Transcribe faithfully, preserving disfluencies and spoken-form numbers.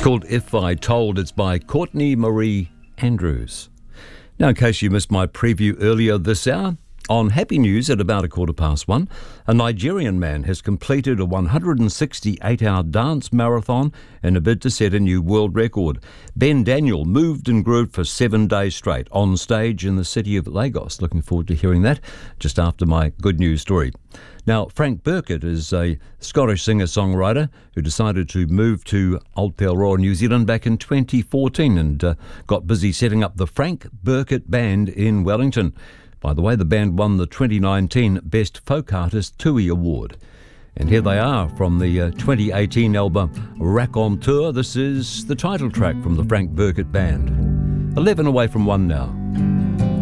called If I Told. It's by Courtney Marie Andrews. Now, in case you missed my preview earlier this hour, on Happy News at about a quarter past one, a Nigerian man has completed a one hundred sixty-eight hour dance marathon in a bid to set a new world record. Ben Daniel moved and grooved for seven days straight on stage in the city of Lagos. Looking forward to hearing that just after my good news story. Now, Frank Burkett is a Scottish singer-songwriter who decided to move to Aotearoa, New Zealand back in twenty fourteen and uh, got busy setting up the Frank Burkett Band in Wellington. By the way, the band won the twenty nineteen Best Folk Artist Tui Award. And here they are from the uh, twenty eighteen album Raconteur. This is the title track from the Frank Burkett Band. eleven away from one now.